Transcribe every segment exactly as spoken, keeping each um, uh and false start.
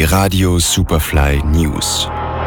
Die Radio Superfly News.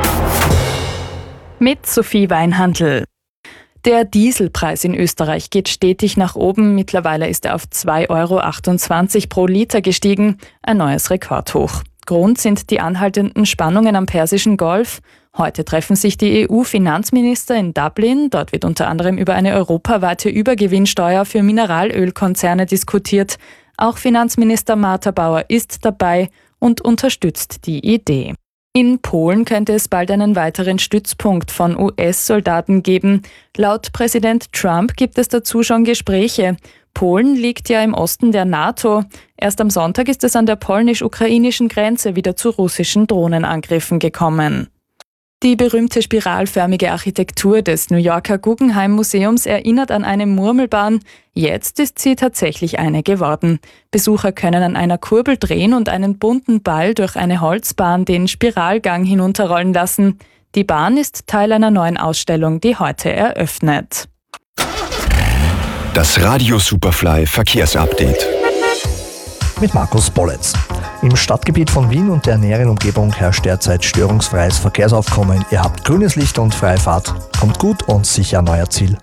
Mit Sophie Weinhandl. Der Dieselpreis in Österreich geht stetig nach oben. Mittlerweile ist er auf zwei Euro achtundzwanzig pro Liter gestiegen. Ein neues Rekordhoch. Grund sind die anhaltenden Spannungen am Persischen Golf. Heute treffen sich die E U-Finanzminister in Dublin. Dort wird unter anderem über eine europaweite Übergewinnsteuer für Mineralölkonzerne diskutiert. Auch Finanzminister Martha Bauer ist dabei und unterstützt die Idee. In Polen könnte es bald einen weiteren Stützpunkt von U S-Soldaten geben. Laut Präsident Trump gibt es dazu schon Gespräche. Polen liegt ja im Osten der NATO. Erst am Sonntag ist es an der polnisch-ukrainischen Grenze wieder zu russischen Drohnenangriffen gekommen. Die berühmte spiralförmige Architektur des New Yorker Guggenheim Museums erinnert an eine Murmelbahn. Jetzt ist sie tatsächlich eine geworden. Besucher können an einer Kurbel drehen und einen bunten Ball durch eine Holzbahn den Spiralgang hinunterrollen lassen. Die Bahn ist Teil einer neuen Ausstellung, die heute eröffnet. Das Radio Superfly Verkehrsupdate. Mit Markus Bolletz. Im Stadtgebiet von Wien und der näheren Umgebung herrscht derzeit störungsfreies Verkehrsaufkommen. Ihr habt grünes Licht und freie Fahrt. Kommt gut und sicher an euer Ziel.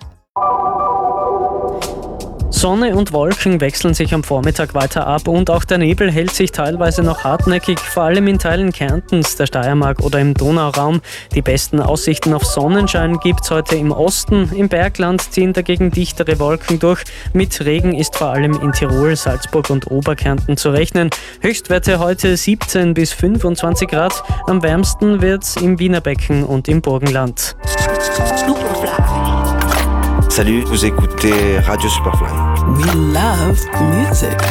Sonne und Wolken wechseln sich am Vormittag weiter ab und auch der Nebel hält sich teilweise noch hartnäckig, vor allem in Teilen Kärntens, der Steiermark oder im Donauraum. Die besten Aussichten auf Sonnenschein gibt's heute im Osten. Im Bergland ziehen dagegen dichtere Wolken durch. Mit Regen ist vor allem in Tirol, Salzburg und Oberkärnten zu rechnen. Höchstwerte heute siebzehn bis fünfundzwanzig Grad. Am wärmsten wird's im Wienerbecken und im Burgenland. Salut, vous écoutez Radio Superfly. We love music.